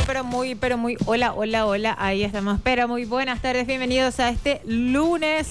pero muy, hola, hola, hola, ahí estamos, pero muy buenas tardes, bienvenidos a este lunes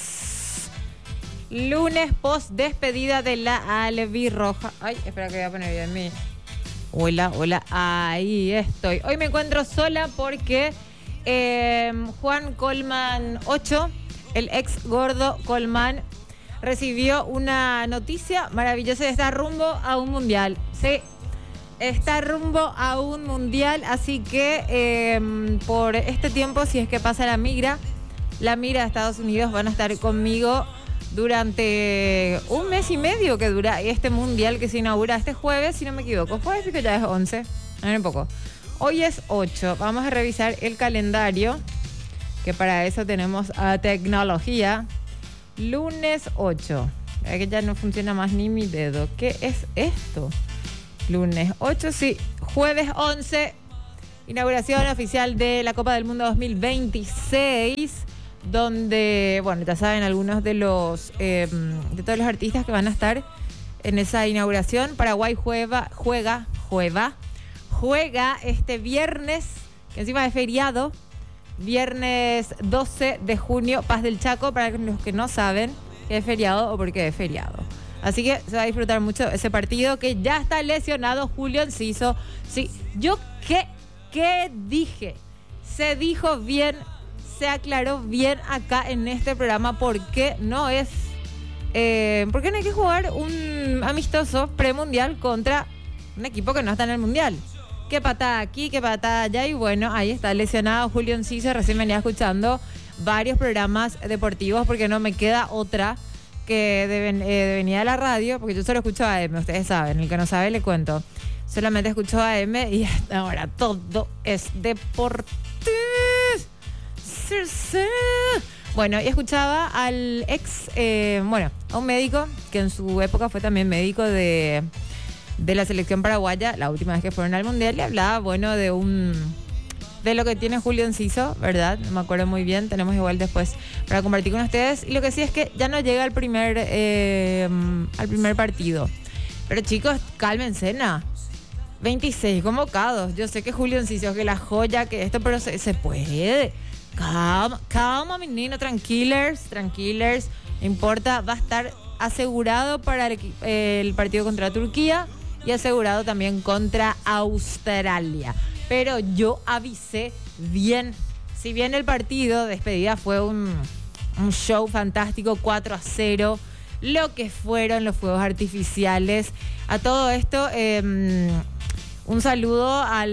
post despedida de la Albirroja. Ay, espera que voy a poner bien mi... Hola, hola, ahí estoy. Hoy me encuentro sola porque Juan Colman 8, el ex gordo Colman, recibió una noticia maravillosa de estar rumbo a un mundial. Sí, está rumbo a un mundial, así que por este tiempo, si es que pasa la migra de Estados Unidos, van a estar conmigo durante un mes y medio que dura este mundial que se inaugura este jueves, si no me equivoco. Jueves que ya es 11, a ver un poco. Hoy es 8, vamos a revisar el calendario, que para eso tenemos tecnología. Lunes 8, que ya no funciona más ni mi dedo. ¿Qué es esto? Lunes 8, sí. Jueves 11, inauguración oficial de la Copa del Mundo 2026, donde, bueno, ya saben algunos de de todos los artistas que van a estar en esa inauguración. Paraguay juega este viernes, que encima es feriado, viernes 12 de junio, Paz del Chaco, para los que no saben que es feriado o por qué es feriado. Así que se va a disfrutar mucho ese partido, que ya está lesionado Julio Enciso. Sí, yo ¿qué dije? Se dijo bien, se aclaró bien acá en este programa por qué no hay que jugar un amistoso premundial contra un equipo que no está en el mundial. Qué patada aquí, qué patada allá, y bueno, ahí está lesionado Julio Enciso. Recién venía escuchando varios programas deportivos porque no me queda otra que de venir a la radio, porque yo solo escucho AM, ustedes saben, el que no sabe le cuento. Solamente escucho AM y hasta ahora todo es deportes. Bueno, y escuchaba al a un médico que en su época fue también médico de la selección paraguaya, la última vez que fueron al mundial, y hablaba, bueno, de lo que tiene Julio Enciso, ¿verdad? No me acuerdo muy bien, tenemos igual después para compartir con ustedes. Y lo que sí es que ya no llega al primer partido. Pero chicos, cálmense, ¿no? 26 convocados. Yo sé que Julio Enciso, que la joya, que esto, pero se puede. Calma, menino, tranquilers. No importa, va a estar asegurado para el partido contra Turquía y asegurado también contra Australia. Pero yo avisé bien. Si bien el partido de despedida fue un show fantástico, 4-0, lo que fueron los fuegos artificiales. A todo esto, un saludo a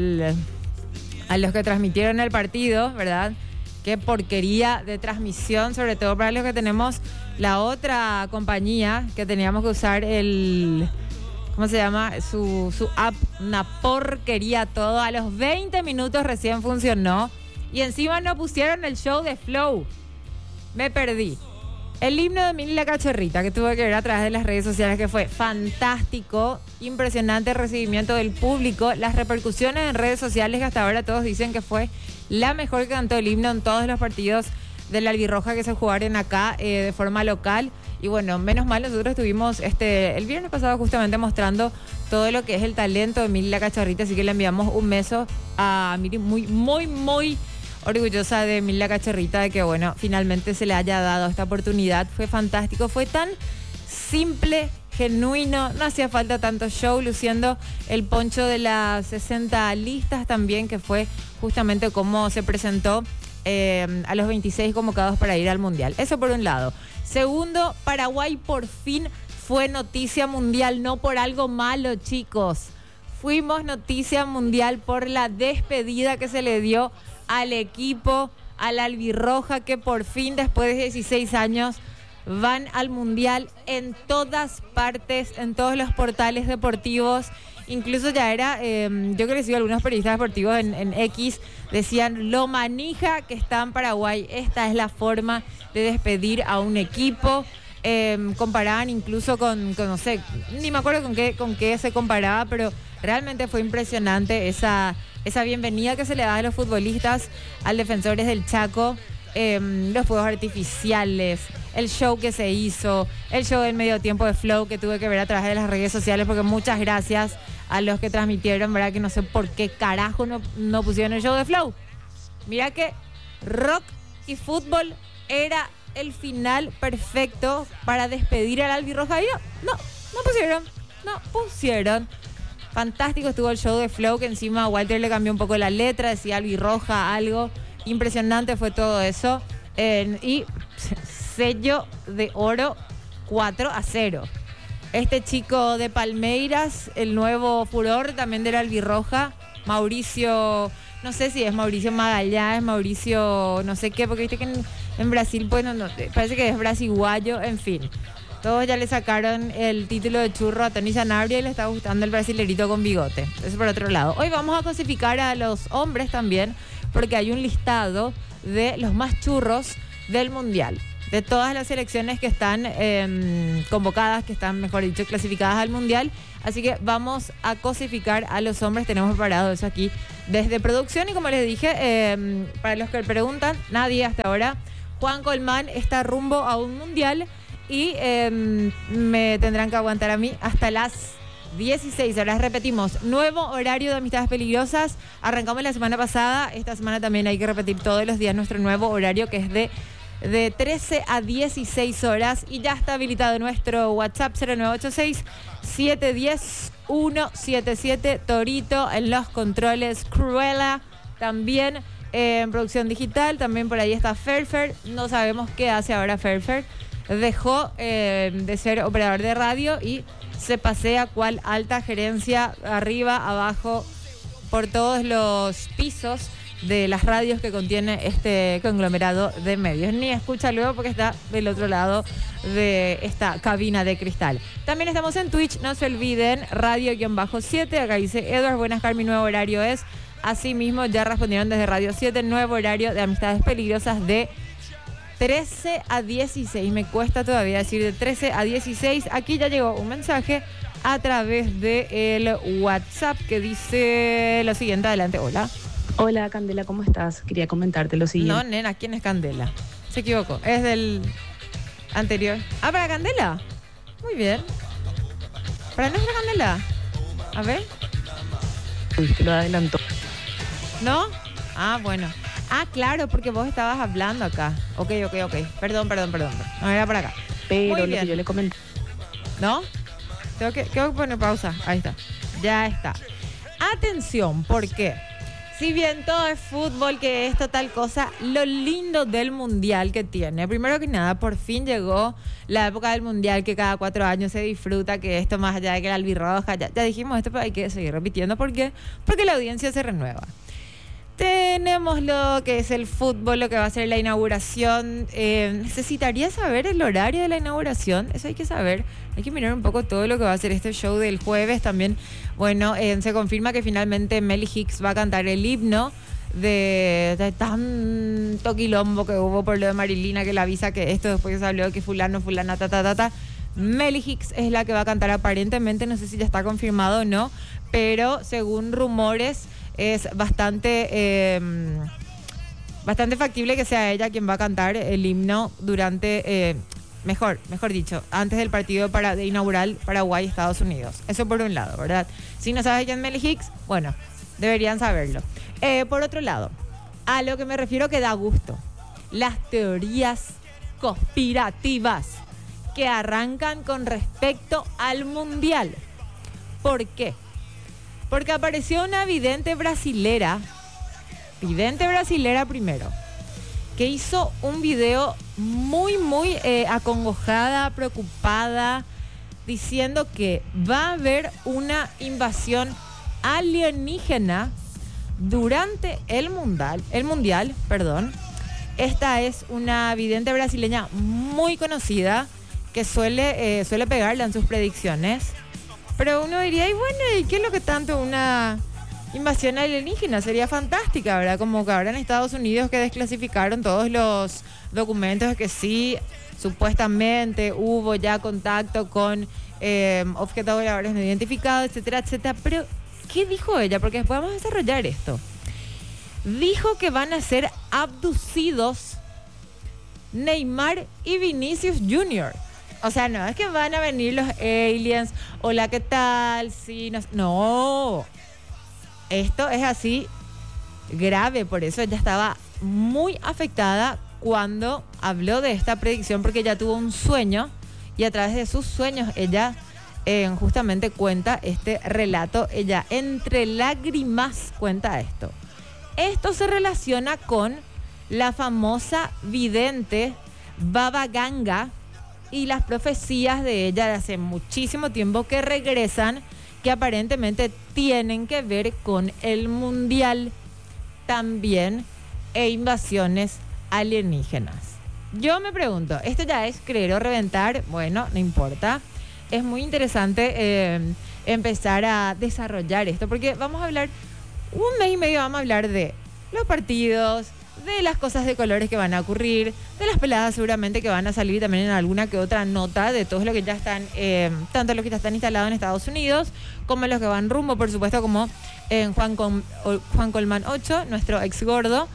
los que transmitieron el partido, ¿verdad? Qué porquería de transmisión, sobre todo para los que tenemos la otra compañía, que teníamos que usar ¿cómo se llama? Su app, una porquería todo. A los 20 minutos recién funcionó. Y encima no pusieron el show de Flow. Me perdí. El himno de Mini la Cachorrita, que tuve que ver a través de las redes sociales, que fue fantástico. Impresionante el recibimiento del público. Las repercusiones en redes sociales, que hasta ahora todos dicen que fue la mejor que cantó el himno en todos los partidos de la Albirroja que se jugaron acá de forma local. Y bueno, menos mal, nosotros estuvimos el viernes pasado justamente mostrando todo lo que es el talento de Mili la Cachorrita, así que le enviamos un beso a Miri, muy, muy, muy orgullosa de Mili la Cachorrita, de que bueno, finalmente se le haya dado esta oportunidad. Fue fantástico, fue tan simple, genuino, no hacía falta tanto show, luciendo el poncho de las 60 listas también, que fue justamente cómo se presentó a los 26 convocados para ir al mundial. Eso por un lado. Segundo, Paraguay por fin fue noticia mundial, no por algo malo, chicos. Fuimos noticia mundial por la despedida que se le dio al equipo, a la Albirroja, que por fin, después de 16 años, van al mundial en todas partes, en todos los portales deportivos. Incluso ya era, yo que he sido algunos periodistas deportivos en X, decían lo manija que está en Paraguay. Esta es la forma de despedir a un equipo. Comparaban incluso con, no sé, ni me acuerdo con qué se comparaba, pero realmente fue impresionante esa bienvenida que se le da a los futbolistas, al Defensores del Chaco. Los fuegos artificiales, el show que se hizo, el show del medio tiempo de Flow, que tuve que ver a través de las redes sociales, porque muchas gracias a los que transmitieron, ¿verdad? Que no sé por qué carajo no pusieron el show de Flow. Mira que rock y fútbol era el final perfecto para despedir al albirroja. Y no pusieron. Fantástico estuvo el show de Flow, que encima Walter le cambió un poco la letra, decía albirroja, algo. Impresionante fue todo eso. Y sello de oro 4-0. Este chico de Palmeiras, el nuevo furor también de la albirroja, Mauricio, no sé si es Mauricio Magallanes, Mauricio no sé qué, porque viste que en Brasil, pues no, parece que es brasiguayo, en fin. Todos ya le sacaron el título de churro a Tony Sanabria y le está gustando el brasilerito con bigote. Eso por otro lado. Hoy vamos a cosificar a los hombres también, porque hay un listado de los más churros del Mundial. De todas las selecciones que están convocadas, que están, mejor dicho, clasificadas al Mundial. Así que vamos a cosificar a los hombres. Tenemos preparado eso aquí desde producción. Y como les dije, para los que preguntan, nadie hasta ahora. Juan Colmán está rumbo a un Mundial y me tendrán que aguantar a mí hasta las 16 horas. Repetimos, nuevo horario de Amistades Peligrosas. Arrancamos la semana pasada. Esta semana también hay que repetir todos los días nuestro nuevo horario, que es de 13 a 16 horas. Y ya está habilitado nuestro WhatsApp 0986-710-177. Torito en los controles. Cruella también en producción digital. También por ahí está Ferfer. No sabemos qué hace ahora Ferfer. Dejó de ser operador de radio y se pasea cual alta gerencia, arriba, abajo, por todos los pisos de las radios que contiene este conglomerado de medios. Ni escucha luego porque está del otro lado de esta cabina de cristal. También estamos en Twitch, no se olviden, radio-7. Acá dice Edward, buenas, mi nuevo horario es. Asimismo, ya respondieron desde Radio 7, nuevo horario de Amistades Peligrosas de 13 a 16. Me cuesta todavía decir de 13 a 16. Aquí ya llegó un mensaje a través del WhatsApp que dice lo siguiente. Adelante, hola. Hola, Candela, ¿cómo estás? Quería comentarte lo siguiente. No, nena, ¿quién es Candela? Se equivocó, es del anterior. Ah, ¿para Candela? Muy bien. ¿Para nuestra Candela? A ver. Uy, te lo adelantó. ¿No? Ah, bueno. Ah, claro, porque vos estabas hablando acá. Ok. Perdón. No era para acá. Pero lo que yo le comenté. ¿No? Tengo que poner pausa. Ahí está. Ya está. Atención, ¿por qué? Si bien todo es fútbol, que esto tal cosa, lo lindo del Mundial que tiene. Primero que nada, por fin llegó la época del Mundial que cada 4 años se disfruta, que esto más allá de que la albirroja, ya dijimos esto, pero hay que seguir repitiendo. ¿Por qué? Porque la audiencia se renueva. Tenemos lo que es el fútbol, lo que va a ser la inauguración. Necesitaría saber el horario de la inauguración, eso hay que saber. Hay que mirar un poco todo lo que va a ser este show del jueves. También, bueno, se confirma que finalmente Melly Hicks va a cantar el himno de tanto quilombo que hubo por lo de Marilina, que la avisa que esto, después que se habló que fulana, Melly Hicks es la que va a cantar aparentemente, no sé si ya está confirmado o no, pero según rumores es bastante factible que sea ella quien va a cantar el himno durante, mejor dicho, antes del partido de inaugural Paraguay-Estados Unidos. Eso por un lado, ¿verdad? Si no sabes quién es Melly Hicks, bueno, deberían saberlo. Por otro lado, a lo que me refiero que da gusto, las teorías conspirativas que arrancan con respecto al Mundial. ¿Por qué? Porque apareció una vidente brasilera primero, que hizo un video muy acongojada, preocupada, diciendo que va a haber una invasión alienígena durante el mundial. Esta es una vidente brasileña muy conocida que suele pegarle en sus predicciones. Pero uno diría, y bueno, ¿y qué es lo que tanto una invasión alienígena? Sería fantástica, ¿verdad? Como que ahora en Estados Unidos que desclasificaron todos los documentos de que sí, supuestamente hubo ya contacto con objetos voladores no identificados, etcétera. Pero, ¿qué dijo ella? Porque después vamos a desarrollar esto. Dijo que van a ser abducidos Neymar y Vinicius Jr. O sea, no es que van a venir los aliens. Hola, ¿qué tal? Sí, no. Esto es así grave. Por eso ella estaba muy afectada cuando habló de esta predicción, porque ella tuvo un sueño y a través de sus sueños ella justamente cuenta este relato. Ella entre lágrimas cuenta esto. Esto se relaciona con la famosa vidente Baba Ganga y las profecías de ella de hace muchísimo tiempo que regresan, que aparentemente tienen que ver con el mundial también e invasiones alienígenas. Yo me pregunto, ¿esto ya es creer o reventar? Bueno, no importa. Es muy interesante empezar a desarrollar esto, porque vamos a hablar, un mes y medio vamos a hablar de los partidos, de las cosas de colores que van a ocurrir, de las peladas seguramente que van a salir también en alguna que otra nota, de todos los que ya están, tanto los que ya están instalados en Estados Unidos, como los que van rumbo, por supuesto, como Juan Colman 8, nuestro ex gordo.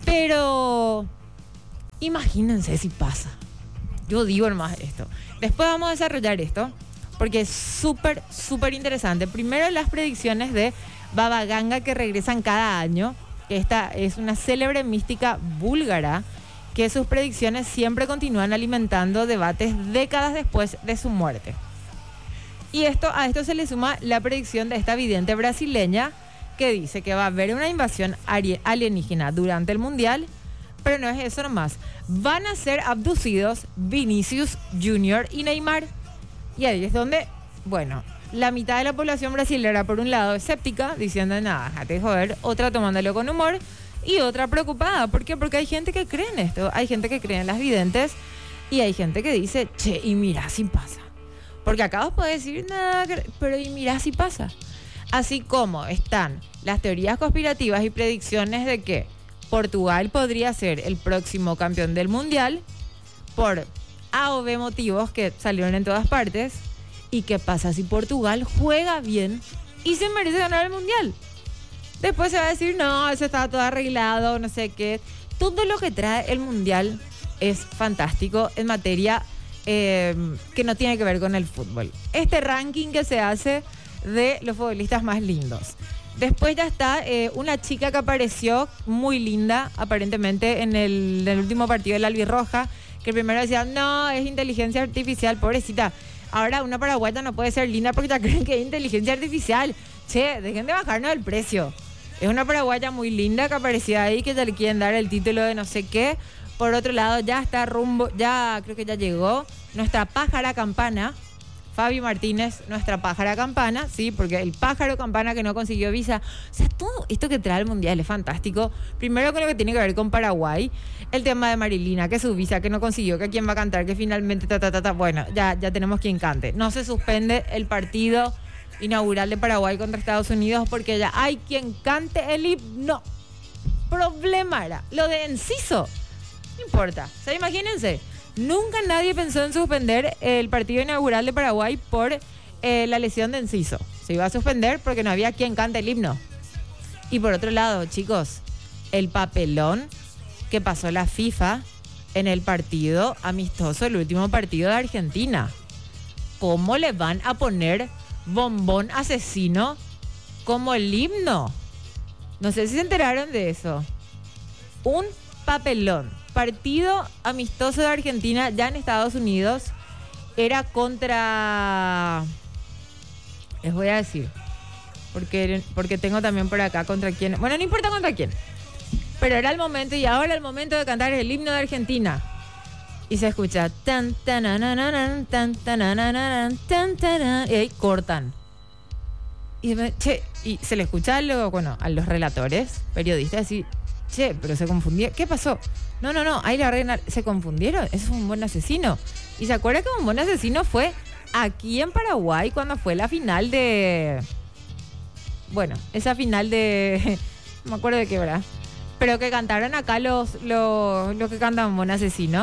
Pero imagínense si pasa. Yo digo nomás esto. Después vamos a desarrollar esto, porque es súper, súper interesante. Primero, las predicciones de Baba Ganga que regresan cada año. Esta es una célebre mística búlgara que sus predicciones siempre continúan alimentando debates décadas después de su muerte. Y a esto se le suma la predicción de esta vidente brasileña que dice que va a haber una invasión alienígena durante el Mundial, pero no es eso nomás. Van a ser abducidos Vinicius Junior y Neymar. Y ahí es donde, bueno, la mitad de la población brasileña, por un lado, escéptica, diciendo, nada, déjate de joder, otra tomándolo con humor, y otra preocupada. ¿Por qué? Porque hay gente que cree en esto, hay gente que cree en las videntes, y hay gente que dice, che, y mira si pasa. Porque acá vos podés decir, nada, pero y mira si pasa. Así como están las teorías conspirativas y predicciones de que Portugal podría ser el próximo campeón del Mundial, por A o B motivos que salieron en todas partes. ¿Y qué pasa si Portugal juega bien y se merece ganar el Mundial? Después se va a decir, no, eso estaba todo arreglado, no sé qué. Todo lo que trae el Mundial es fantástico en materia que no tiene que ver con el fútbol. Este ranking que se hace de los futbolistas más lindos. Después ya está una chica que apareció muy linda, aparentemente, en el último partido de la Albirroja, que primero decía, no, es inteligencia artificial, pobrecita. Ahora una paraguaya no puede ser linda porque ya creen que es inteligencia artificial. Che, dejen de bajarnos el precio. Es una paraguaya muy linda que aparecía ahí, que ya le quieren dar el título de no sé qué. Por otro lado, ya está rumbo, ya creo que ya llegó nuestra pájara campana, Fabi Martínez, nuestra pájara campana, sí, porque el pájaro campana que no consiguió visa. O sea, todo esto que trae el Mundial es fantástico. Primero con lo que tiene que ver con Paraguay, el tema de Marilina, que su visa, que no consiguió, que quién va a cantar, que finalmente, bueno, ya tenemos quien cante. No se suspende el partido inaugural de Paraguay contra Estados Unidos porque ya hay quien cante el himno. Problema era lo de Enciso. No importa. O sea, imagínense. Nunca nadie pensó en suspender el partido inaugural de Paraguay por la lesión de Enciso. Se iba a suspender porque no había quien cante el himno. Y por otro lado, chicos, el papelón que pasó la FIFA en el partido amistoso, el último partido de Argentina. ¿Cómo le van a poner bombón asesino como el himno? No sé si se enteraron de eso. Un papelón. Partido amistoso de Argentina ya en Estados Unidos era contra, les voy a decir, porque tengo también por acá contra quién, bueno, no importa contra quién, pero era el momento, y ahora el momento de cantar el himno de Argentina y se escucha tan tan tan tan tan tan, y ahí cortan y se le escucha a los relatores, periodistas, así, che, pero se confundía. ¿Qué pasó? No, ahí la reina se confundieron. Eso fue un buen asesino. ¿Y se acuerda que un buen asesino fue aquí en Paraguay cuando fue la final de... Bueno, esa final de... no me acuerdo de qué hora. Pero que cantaron acá los que cantan buen asesino.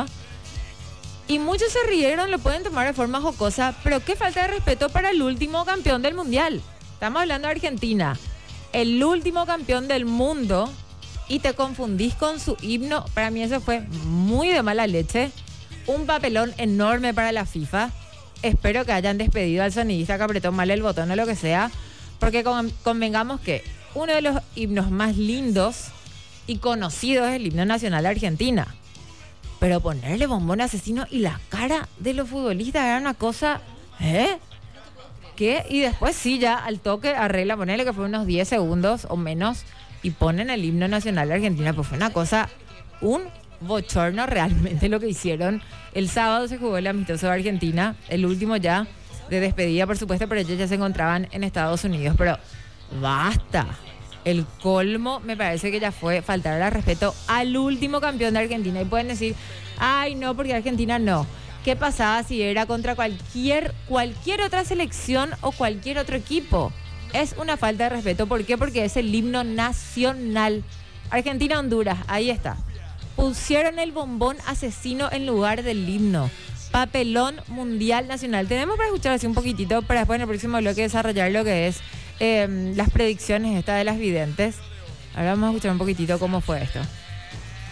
Y muchos se rieron, lo pueden tomar de forma jocosa, pero qué falta de respeto para el último campeón del mundial. Estamos hablando de Argentina. El último campeón del mundo... y te confundís con su himno. Para mí eso fue muy de mala leche, un papelón enorme para la FIFA. Espero que hayan despedido al sonidista que apretó mal el botón o lo que sea, porque convengamos que uno de los himnos más lindos y conocidos es el himno nacional de Argentina. Pero ponerle bombón asesino y la cara de los futbolistas era una cosa... ¿Qué? Y después sí, ya al toque arregla, ponerle que fue unos 10 segundos o menos y ponen el himno nacional de Argentina. Pues fue una cosa, un bochorno realmente lo que hicieron. El sábado se jugó el amistoso de Argentina, el último ya de despedida, por supuesto, pero ellos ya se encontraban en Estados Unidos. Pero basta. El colmo me parece que ya fue faltar al respeto al último campeón de Argentina. Y pueden decir, ay no, porque Argentina no. ¿Qué pasaba si era contra cualquier otra selección o cualquier otro equipo? Es una falta de respeto. ¿Por qué? Porque es el himno nacional. Argentina-Honduras, ahí está. Pusieron el bombón asesino en lugar del himno. Papelón mundial nacional. Tenemos para escuchar así un poquitito para después en el próximo bloque desarrollar lo que es las predicciones esta de las videntes. Ahora vamos a escuchar un poquitito cómo fue esto.